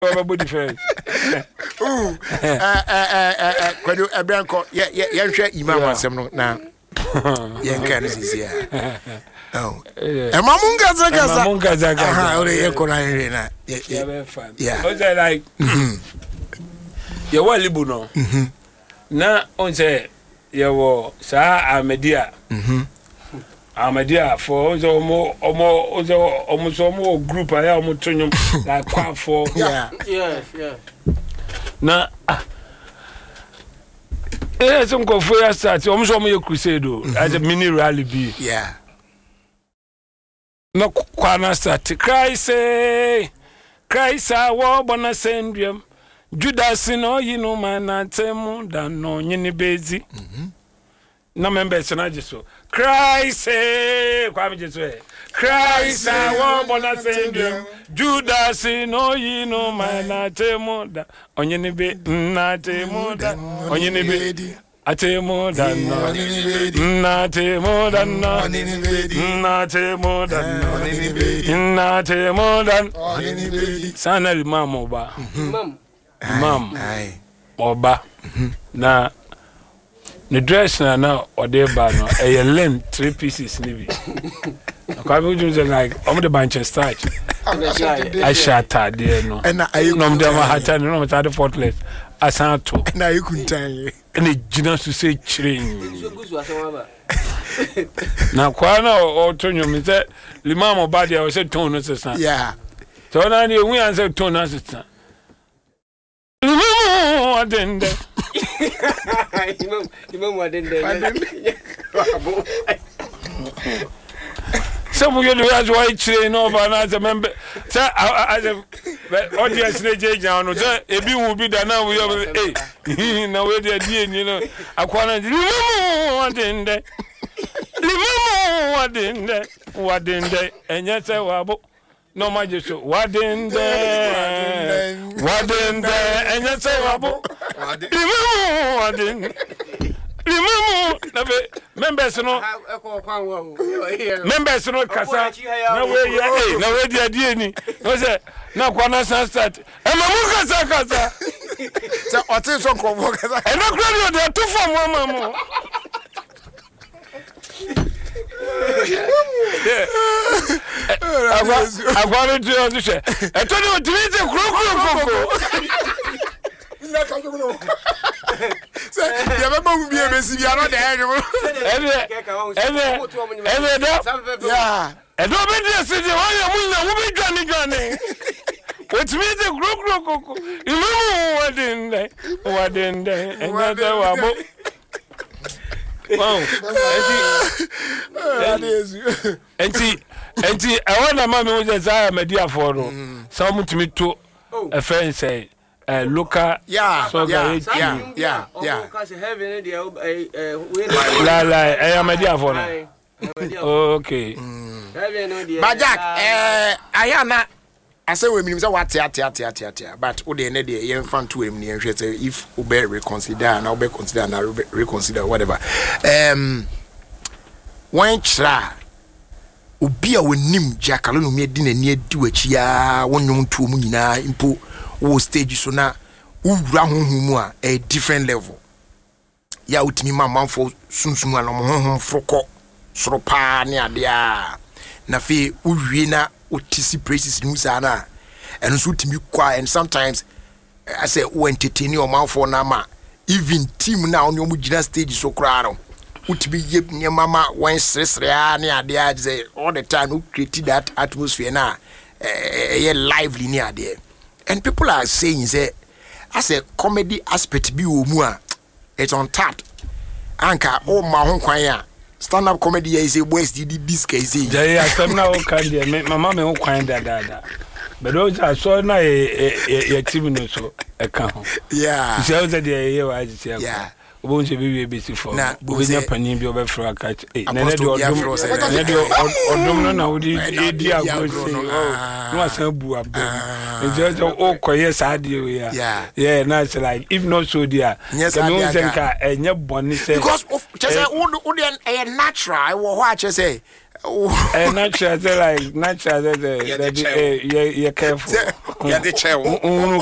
body first. Kwadu Abranko, yeah, Imam Wasem now. Young Canis is here. Oh, and Mamunga Zaga, yeah, was I like, you were Libuno. Now, on say, you were Sir Amedia. Amadia for almost more group I almost like quite for yeah. Now, some go for start almost more crusade as a mini rally be. Yeah. No kwana start Christ war bona syndrome Judas no you know man atemu dan no nyini bezi. No members na jeso Christ kwame jeso Christ war bona syndrome Judas no you know man atemu dan onyini be na atemu dan onyini be atemu dan no na atemu dan no na atemu dan no na atemu dan sana imam oba imam oba na the dress now or they ban no a length 3 pieces nibi akwa be just like the bunch starch I shatter there no and I no dem hata no mata the fortless asanto na you kuntan and the gina to say chirin na kwa na otonyo mi say limam obadi I say ton no sesa yeah so na the we answer ton no sesa limam adende Imam wadende. Some of you as white train over as a member. Sir, as a audience, if you will be done now, we have a now where they're doing, you know, I can't what in there, and yes, I wabble. No majesty, what in there, and yes, I wabble. Members no kasa na we dia die ni no say na kwana start e mamu kasa so otin so konvo kasa e no kra dey to form mamu agora tu eu disse e to no utilize kro say you remember we be messy we are not there yeah and no be there say we be dwane what me the gro you what in there and that wabo wow enti I want na me we say media for no some to me to a friend say local yeah I am media for no okay but Jack I am not I say we mean say what but we dey na dey yen fan to em na hwe say if we be reconsider na we be consider na reconsider whatever when tra obi a wonim Jack alo no me di na ni adi wachi a wonwom to mu nyina impo wo stage so na wura honhom a a different level ya utimi mamamfo sunsun ala mo honhom froko soro pa ne ade a na fe uwie na otisi praises nu sana and so utimi kwa and sometimes I say we entertain your man for na ma even team na on your gina stage so kraro utimi yeb ne mama when sresre ne ade a say all the time who create that atmosphere na lively ne ade. And people are saying, say, as a comedy aspect be umua, it's on tap. Anka, oh, my home choir. Stand up comedy is a West did this case. Yeah, I'm now kind my mama won't find that. But those I saw now a team so a count. Yeah, she says that I say, yeah. Won't you be busy for now? We never penny be over for a catch. No, just oh, yes, I do. Yeah, nice like if not so dear. Yes, I know. And your bonnet because just a natural. I will watch. I say natural, like natural. You're careful. Yeah, the chair.